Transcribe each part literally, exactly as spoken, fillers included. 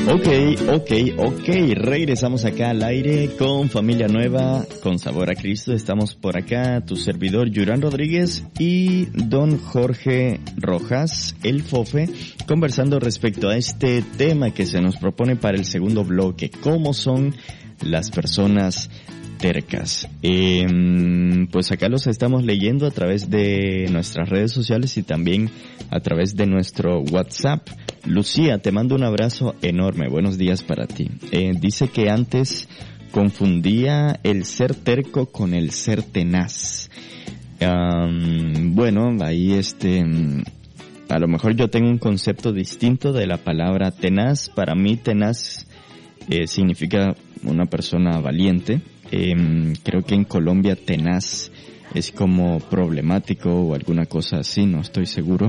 Ok, ok, ok, regresamos acá al aire con Familia Nueva, con Sabor a Cristo. Estamos por acá, tu servidor Yurán Rodríguez y don Jorge Rojas, el Fofe, conversando respecto a este tema que se nos propone para el segundo bloque, cómo son las personas tercas. Eh, pues acá los estamos leyendo a través de nuestras redes sociales y también a través de nuestro WhatsApp. Lucía, te mando un abrazo enorme. Buenos días para ti. Eh, dice que antes confundía el ser terco con el ser tenaz. Um, bueno, ahí este, a lo mejor yo tengo un concepto distinto de la palabra tenaz. Para mí tenaz eh, significa una persona valiente. Eh, creo que en Colombia tenaz es como problemático o alguna cosa así, no estoy seguro.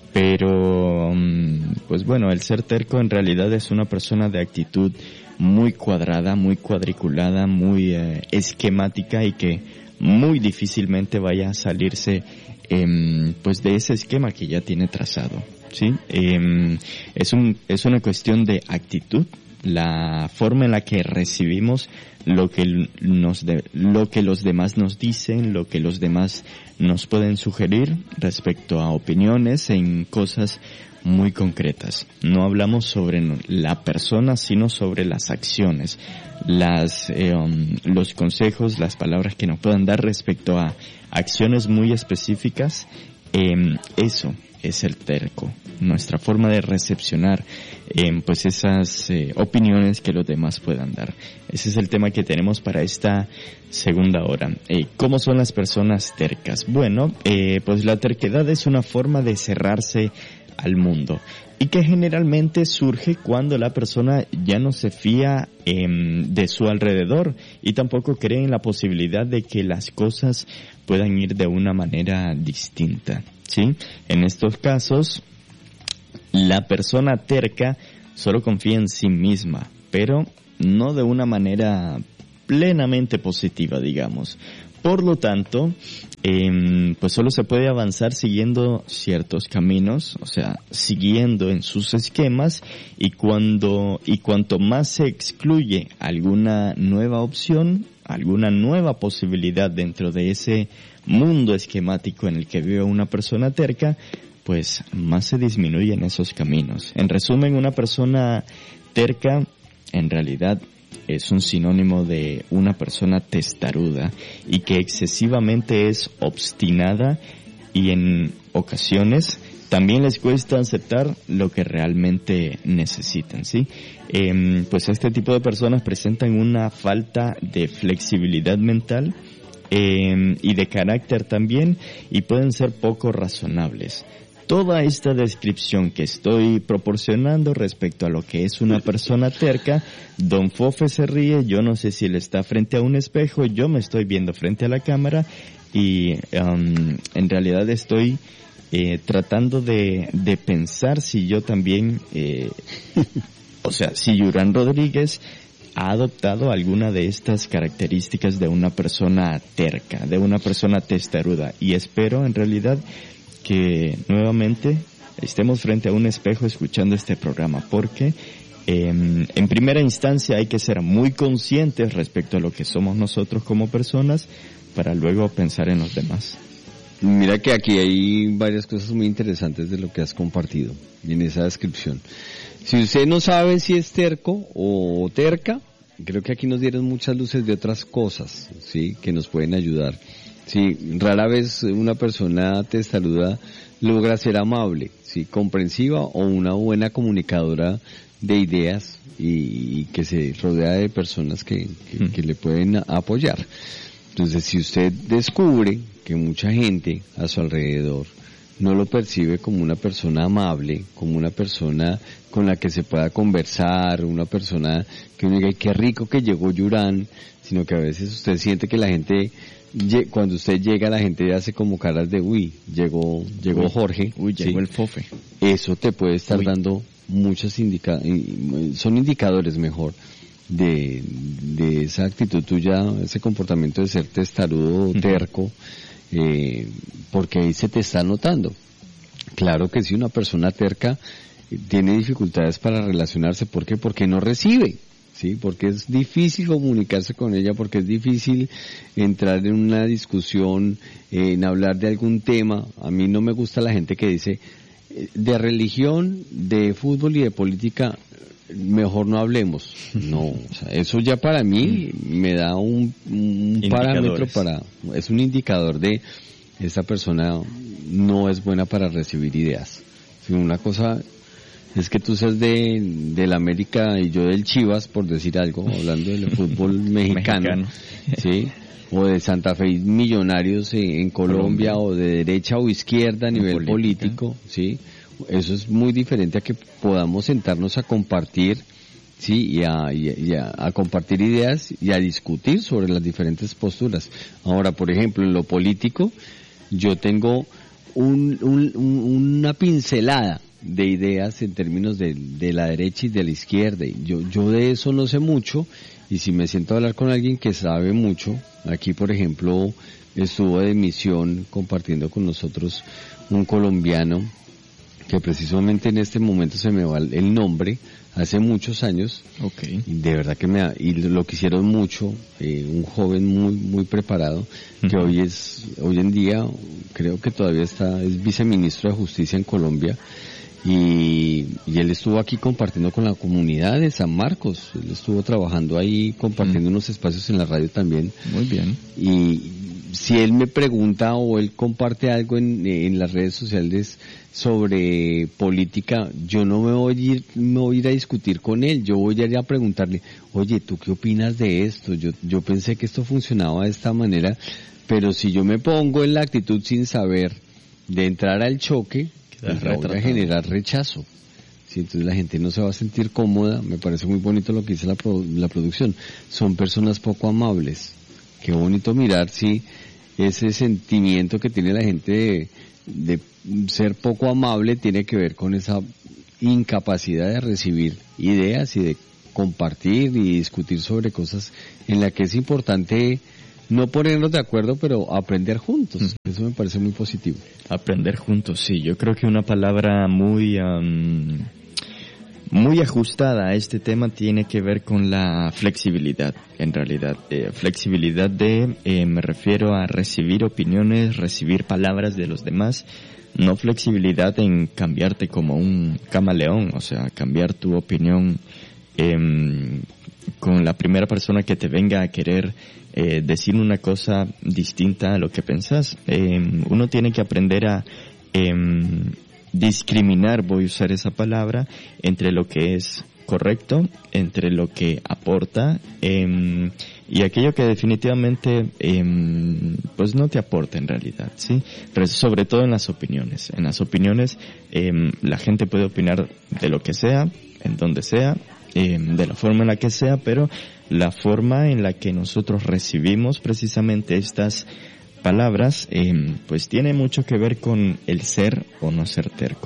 Pero, pues bueno, el ser terco en realidad es una persona de actitud muy cuadrada, muy cuadriculada, muy eh, esquemática y que muy difícilmente vaya a salirse eh, pues de ese esquema que ya tiene trazado, ¿sí? Eh, es un, es una cuestión de actitud, la forma en la que recibimos lo que nos de, lo que los demás nos dicen, lo que los demás nos pueden sugerir respecto a opiniones en cosas muy concretas. No hablamos sobre la persona, sino sobre las acciones, las eh, um, los consejos, las palabras que nos puedan dar respecto a acciones muy específicas. Eh, eso es el terco, nuestra forma de recepcionar eh, pues esas eh, opiniones que los demás puedan dar. Ese es el tema que tenemos para esta segunda hora. Eh, ¿Cómo son las personas tercas? Bueno, eh, pues la terquedad es una forma de cerrarse al mundo y que generalmente surge cuando la persona ya no se fía eh, de su alrededor y tampoco cree en la posibilidad de que las cosas puedan ir de una manera distinta, ¿sí? En estos casos, la persona terca solo confía en sí misma, pero no de una manera plenamente positiva, digamos. Por lo tanto, eh, pues solo se puede avanzar siguiendo ciertos caminos, o sea, siguiendo en sus esquemas, y cuando, y cuanto más se excluye alguna nueva opción, alguna nueva posibilidad dentro de ese mundo esquemático en el que vive una persona terca, pues más se disminuyen esos caminos. En resumen, una persona terca en realidad es un sinónimo de una persona testaruda y que excesivamente es obstinada y en ocasiones también les cuesta aceptar lo que realmente necesitan, ¿sí? Eh, pues este tipo de personas presentan una falta de flexibilidad mental eh, y de carácter también, y pueden ser poco razonables. Toda esta descripción que estoy proporcionando respecto a lo que es una persona terca, don Fofe se ríe, yo no sé si él está frente a un espejo, yo me estoy viendo frente a la cámara y um, en realidad estoy eh, tratando de, de pensar si yo también, eh, o sea, si Yurán Rodríguez ha adoptado alguna de estas características de una persona terca, de una persona testaruda, y espero en realidad que nuevamente estemos frente a un espejo escuchando este programa, porque eh, en primera instancia hay que ser muy conscientes respecto a lo que somos nosotros como personas para luego pensar en los demás. Mira que aquí hay varias cosas muy interesantes de lo que has compartido en esa descripción. Si usted no sabe si es terco o terca, creo que aquí nos dieron muchas luces de otras cosas, sí, que nos pueden ayudar. Sí, rara vez una persona testaruda logra ser amable, sí, comprensiva o una buena comunicadora de ideas y, y que se rodea de personas que, que, que le pueden apoyar. Entonces, si usted descubre que mucha gente a su alrededor no lo percibe como una persona amable, como una persona con la que se pueda conversar, una persona que uno diga, qué rico que llegó Yurán, sino que a veces usted siente que la gente, cuando usted llega, la gente hace como caras de, uy, llegó, llegó uy, Jorge. Uy, llegó ¿sí? el Fofe. Eso te puede estar uy. dando muchos indica son indicadores mejor de, de esa actitud tuya, ese comportamiento de ser testarudo, uh-huh. terco, eh, porque ahí se te está notando. Claro que sí, una persona terca tiene dificultades para relacionarse. ¿Por qué? Porque no recibe. Sí, porque es difícil comunicarse con ella, porque es difícil entrar en una discusión, eh, en hablar de algún tema. A mí no me gusta la gente que dice eh, de religión, de fútbol y de política, mejor no hablemos. No, o sea, eso ya para mí me da un, un parámetro para, es un indicador de esta persona no es buena para recibir ideas. Si una cosa es que tú seas de del América y yo del Chivas, por decir algo, hablando del fútbol mexicano, mexicano. ¿Sí? O de Santa Fe Millonarios en Colombia, Colombia, o de derecha o izquierda a nivel político, ¿sí? Eso es muy diferente a que podamos sentarnos a compartir, sí, y a, y a, a compartir ideas y a discutir sobre las diferentes posturas. Ahora, por ejemplo, en lo político, yo tengo un, un, un, una pincelada de ideas en términos de, de la derecha y de la izquierda. Yo, yo de eso no sé mucho, y si me siento a hablar con alguien que sabe mucho, aquí por ejemplo estuvo de misión compartiendo con nosotros un colombiano que precisamente en este momento se me va el nombre, hace muchos años, okay. De verdad que me ha, y lo quisieron mucho, eh, un joven muy muy preparado, que uh-huh. hoy es, hoy en día creo que todavía está, es viceministro de Justicia en Colombia, y, y él estuvo aquí compartiendo con la comunidad de San Marcos, él estuvo trabajando ahí, compartiendo uh-huh. unos espacios en la radio también. Muy bien. Y si él me pregunta o él comparte algo en, en las redes sociales sobre política, yo no me voy a ir, me voy a ir a discutir con él, yo voy a ir a preguntarle, oye, ¿tú qué opinas de esto? Yo, yo pensé que esto funcionaba de esta manera, pero si yo me pongo en la actitud sin saber de entrar al choque, pues voy a generar rechazo. Sí, entonces la gente no se va a sentir cómoda. Me parece muy bonito lo que dice la, pro, la producción. Son personas poco amables. Qué bonito mirar si ese sentimiento que tiene la gente de, de ser poco amable tiene que ver con esa incapacidad de recibir ideas y de compartir y discutir sobre cosas en las que es importante no ponernos de acuerdo, pero aprender juntos. Eso me parece muy positivo. Aprender juntos, sí. Yo creo que una palabra muy um, muy ajustada a este tema tiene que ver con la flexibilidad, en realidad. Eh, flexibilidad de, eh, me refiero a recibir opiniones, recibir palabras de los demás. No flexibilidad en cambiarte como un camaleón, o sea, cambiar tu opinión eh, con la primera persona que te venga a querer eh, decir una cosa distinta a lo que pensás. Eh, uno tiene que aprender a eh, discriminar, voy a usar esa palabra, entre lo que es correcto, entre lo que aporta eh, y aquello que definitivamente eh, pues no te aporta en realidad, ¿sí? Pero sobre todo en las opiniones. En las opiniones eh, la gente puede opinar de lo que sea, en donde sea, eh, de la forma en la que sea, pero la forma en la que nosotros recibimos precisamente estas palabras, eh, pues tiene mucho que ver con el ser o no ser terco.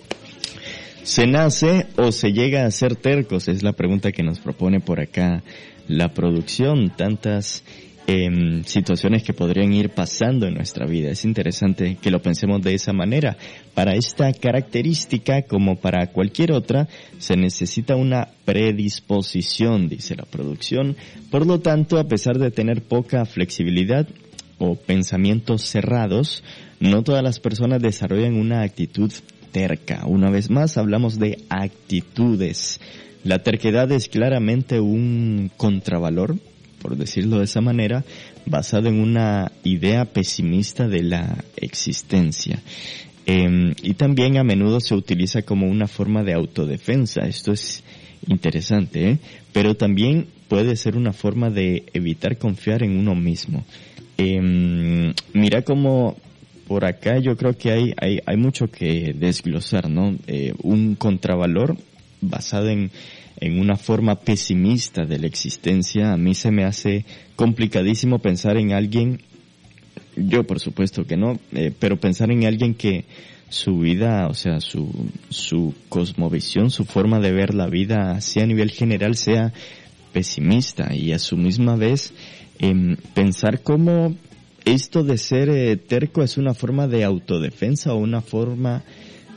¿Se nace o se llega a ser tercos? Es la pregunta que nos propone por acá la producción. Tantas eh, situaciones que podrían ir pasando en nuestra vida. Es interesante que lo pensemos de esa manera. Para esta característica, como para cualquier otra, se necesita una predisposición, dice la producción. Por lo tanto, a pesar de tener poca flexibilidad o pensamientos cerrados, no todas las personas desarrollan una actitud terca. Una vez más, hablamos de actitudes. La terquedad es claramente un contravalor, por decirlo de esa manera, basado en una idea pesimista de la existencia. Eh, y también a menudo se utiliza como una forma de autodefensa. Esto es interesante, ¿eh? Pero también puede ser una forma de evitar confiar en uno mismo. Eh, mira cómo por acá yo creo que hay hay, hay mucho que desglosar, ¿no? Eh, un contravalor basado en en una forma pesimista de la existencia. A mí se me hace complicadísimo pensar en alguien, yo por supuesto que no, eh, pero pensar en alguien que su vida, o sea, su su cosmovisión, su forma de ver la vida así a nivel general sea pesimista, y a su misma vez eh, pensar cómo esto de ser eh, terco es una forma de autodefensa o una forma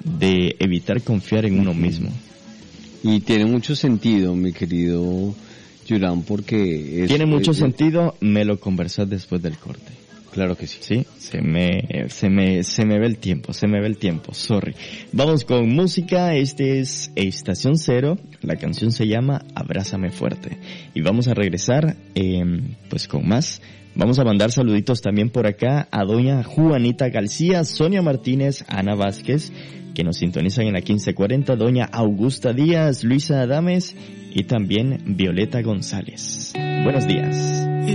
de evitar confiar en uno mismo. Y tiene mucho sentido, mi querido Yurán, porque... Es, tiene mucho es, sentido, me lo conversas después del corte. Claro que sí. Sí, se me, se me, se me ve el tiempo, se me ve el tiempo, sorry. Vamos con música, este es Estación Cero, la canción se llama Abrázame Fuerte. Y vamos a regresar, eh, pues con más. Vamos a mandar saluditos también por acá a doña Juanita García, Sonia Martínez, Ana Vázquez, que nos sintonizan en la quince cuarenta, doña Augusta Díaz, Luisa Adames y también Violeta González. Buenos días.